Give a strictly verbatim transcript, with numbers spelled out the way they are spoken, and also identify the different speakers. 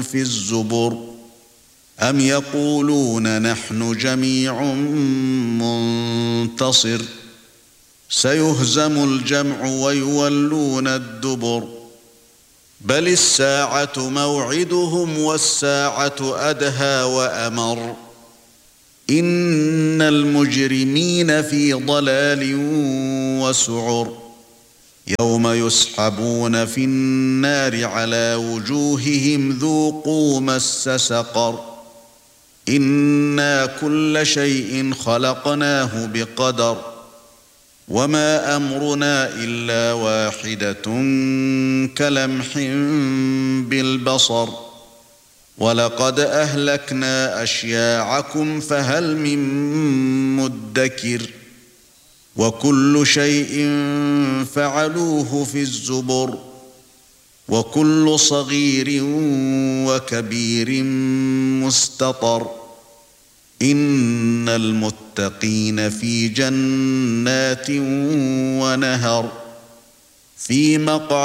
Speaker 1: في الزبر أم يقولون نحن جميع منتصر سيهزم الجمع ويولون الدبر بل الساعة موعدهم والساعة أدهى وأمر إن المجرمين في ضلال وسعر يوم يسحبون في النار على وجوههم ذوقوا مس سقر إنا كل شيء خلقناه بقدر وما أمرنا إلا واحدة كلمح بالبصر ولقد أهلكنا أشياعكم فهل من مدكر وكل شيء فعلوه في الزبر وكل صغير وكبير مستطر إن المتقين في جنات ونهر في مقعد